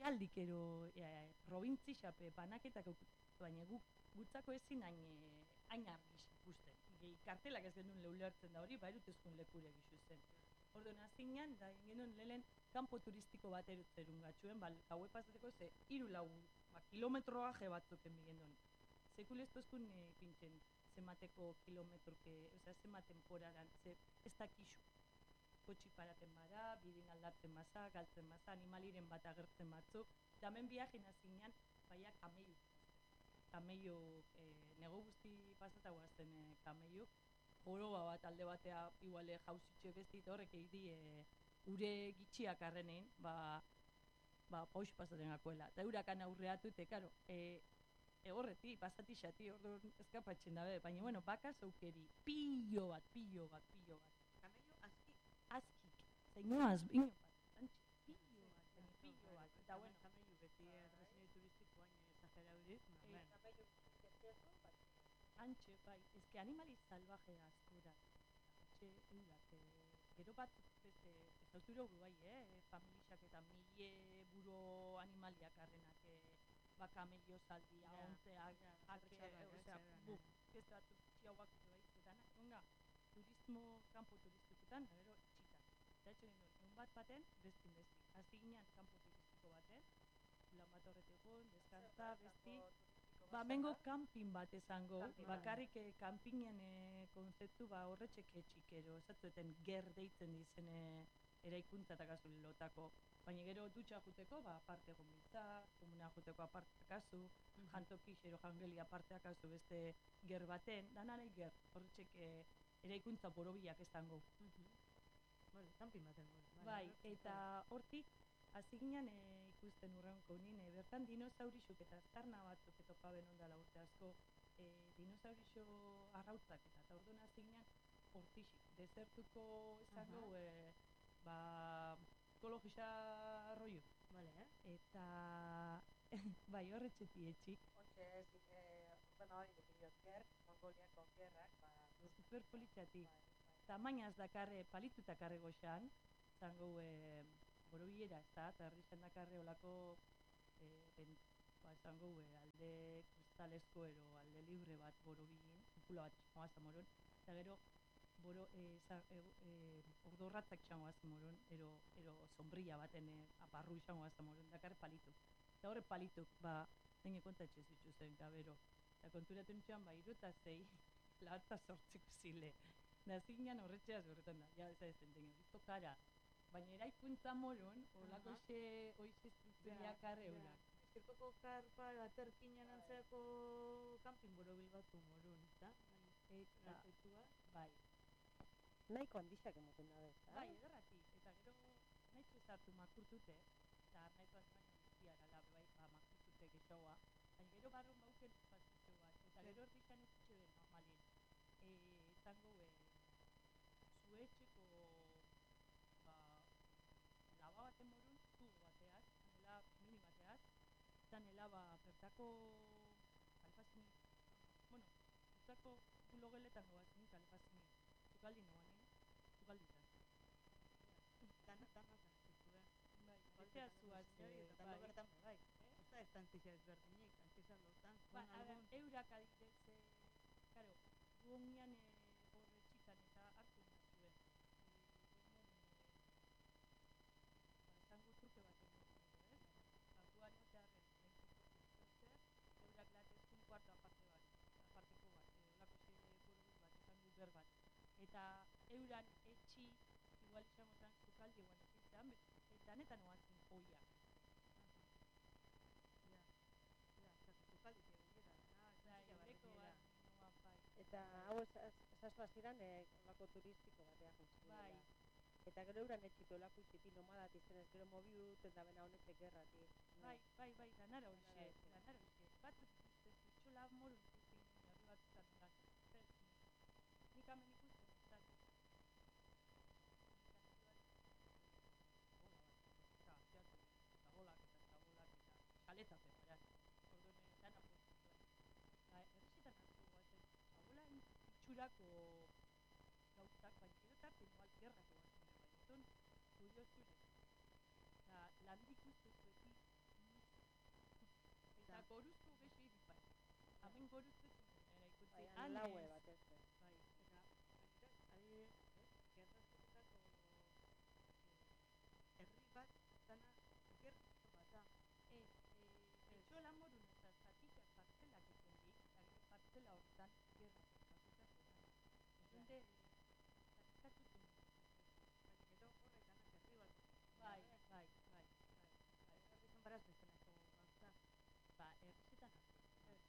legaldik ero probintzi xape banaketak baina gutzako ezin hain argiz ikusten. Kartelak ez genuen leulertzen da hori, bairutezkun lekure gizu zen. Orduan azinean, da genuen lehen kanpo turistiko bat erutzerun gatxuen, gaue pasateko ze 3-4 kilometroa je batzuken bigendun. Sekule ez tozkun pintzen zemateko kilometroke, zema temporaran, ez dakizu. Kotxi paraten bada, bidin aldatzen maza, galtzen maza, animaliren bat agertzen batzu. Damen biajen azinean, baina kameio. Kameio, nego guzti pasata guazten kameio. Joroba bat alde batea, iguale jauzitxe bestit horrek egiti ure gitxiak arrenein, paus pasaten gakoela. Eta hurakan aurreatu, eta karo, horreti, pasatixati, orduan eskapatzen dabe, baina, bueno, baka zaukeri, pillo bat. Kamello Azkik, zaino azbino bat, antxe, pillo bat, eta bueno. Kamello beti adresine turistiko baina exagera hori. Kamello desierto, bai. Antxe, bai, ezke animali salvaje askura. Antxe, eurak, gero bat, beste, ez autura hori bai, familixak eta mille buro animaliak arrenak, kamello zaldia, ontzeak, beste batzuk txiauak bai, zetanak, onga, kanpo turistikutan, gero txita. Eta etxe genuen, bat baten, besti. Azti ginean, kanpo turistiko baten, lan bat horretegon, deskantza, besti. Mengo kampin bat esango, bakarrik kampinen konzeptu horretxek etxikero, esatueten ger deitzen dizen eraikuntza eta kasu lotako. Baina gero dutxa juteko, aparte egon bizar, komuna juteko aparte akazu, jantoki xero jangeli aparte akazu beste ger baten, dananei ger, horretxek eraikuntza borobiak esango. Kampin baten. Bai, eta hortik, hasi ginen ikusten urrenko nien, bertan dinosaurisuk eta aztarna batzuk etopaben ondala urte asko, dinosaurisio arrautzak eta orduan hasi ginen hortixik, desertuko izango, ekologisa arroio. Eta, bai, horretxeti etxik. Ontxe ez, bueno, hori dukiriot ger, Mongoliako gerrak, super politxati. Tamainaz dakarre, palitutak arre goxan, zango borobilera ez da, eta herrizan dakarre olako, zango alde kristalesko ero alde libre bat borobilin, kupula bat txango azamoron, eta gero, ordorratzak txango azamoron, ero sombrilla baten aparru txango azamoron, dakarre palitu. Eta horre palituk, dene kontatxe zitzu zen, gabero. Eta konturatu nintxan, 3 eta 8 zile. Da zinean horretxeaz horretan da, ja ez da ez dene, bizto kara. Baina eraikuntza moron, horlako oize estrukturia karre horak. Ezkertoko karpa aterkinan antzeako kampin borobil batu moron, eta? Eta, bai. Nahiko handixak emoten da ez, Bai, ederrati, eta gero nahi txezartu makurtute, eta nahi bat baino biziara labe bai, makurtute gexoa, baina gero barron bauken espazio bat, eta gero erdikan ez itxe den normalin. Zango, zuetxeko, laba baten morun, zugo bateaz, zanela mini bateaz, zanela bertako kalpazini, bueno, bertako bulogeletan goazini kalpazini, zukaldi noanin, zukaldi zan. Dana zantzitzu, Bai, betea zuaz, eta bertan bai. Ez da estantzia ezberdinik, antzizan lotan. Eurak adibidez, karo, guonian horre txikan eta hartu zuen. Zango truke bat egin, guan otearren, eurak latezkun kuarto aparteko bat, olako xe borobil bat, zango ber bat. Eta euran etxi, igual izangotan zukaldi guan ezizan, eta netan oazin hoia. Zukaldi egin Eta hau esazua ziren, olako turistiko batea juntziko. Bai. Eta gero euran etxiko olako iziti nomadat izenez, gero mobilu duten da bena honetek gerrati. Bai, danara horixe. Batzuk ikusten, txola moru ikusten, herri batzutan lan. Nik hamen ikusten, eta txabolak eta xaleta preparat. Orduan, dana prozesua. Errezitan hartu guazen, txabola itxurako gauzak, baina gero tarte igual gerrako batzen, baina eton kuriosure. Eta landik ustez beti Eta goruzko gehi bai. Hemen goruzko zinera ikusi. Bai, laue bat ez. Bai, eta adibidez, gerrazoketako herri bat dana gerrazko bat da. Etxola morun eta zatikak partzelak ezen dik, eta gero partzela horretan gerra gertatuta zegoen. Entonde, zatikatu zen. Gero horrek danak herri bat. Bai. Herri baraz bezalako gauza. Ba, errezetan hartu.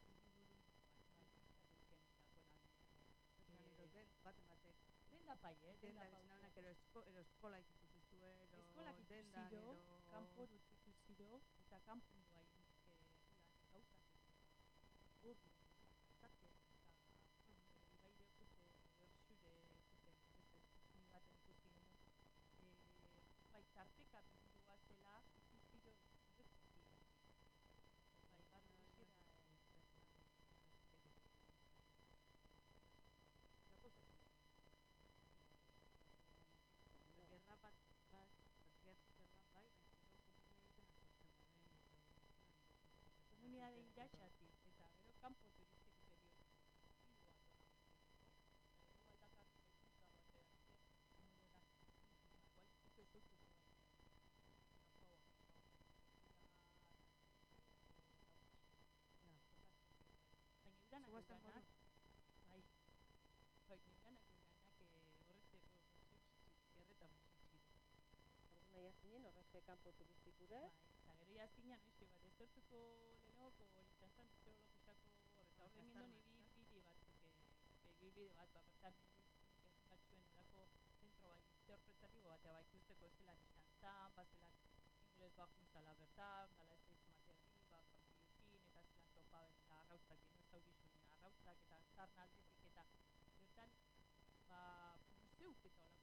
Baten batek. Denda pai, Denda bezalanak ero eskola ikutu zuen, eskolak ikusi do, kanpo dut ikusi do, eta kanpo doa gauzak urru, zate, eta bai dekute horsure zuten baten ikusi genuen. Bai, tarteka bildua zela ikusi do urretziki. Bai, barru ikusi da. Gerra bat, gerra bai, Komunidade iraxati, eta gero kanpo turistiko perio. Zuazten modu. Bai, niganak horretzeko gerretan bizitzi. Orduan jazinen, horrezke kanpo turistikure. Bai, eta gero jazinen, bat ezertuko lehenoko hori txantzan teologizako horreta. Horren gindon ibilbide batzuk, ibilbide bat, bertan batzuen erako zentro bai interpretatibo batea bai ikusteko zelan izan zan, bazelan ingles bakuntzala bertan, gala ez daiz materiali, kanpiokin, eta zelan topaben eta arrautzak, dinosaurisunen arrautzak, eta zarna aldetik, eta bertan, museuk eta